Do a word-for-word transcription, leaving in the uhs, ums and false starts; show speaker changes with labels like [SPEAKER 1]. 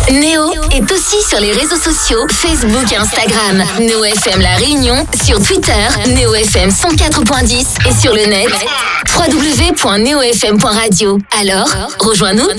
[SPEAKER 1] Néo est aussi sur les réseaux sociaux, Facebook et Instagram. Néo F M La Réunion, sur Twitter, Néo F M cent quatre point dix et sur le net, w w w point néo f m point radio. Alors, rejoins-nous.